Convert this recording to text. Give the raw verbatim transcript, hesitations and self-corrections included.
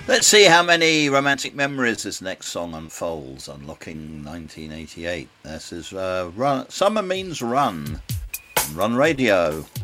Let's see how many romantic memories this next song unfolds. Unlocking nineteen eighty-eight. This is uh, run, Summer Means Run on Run Radio.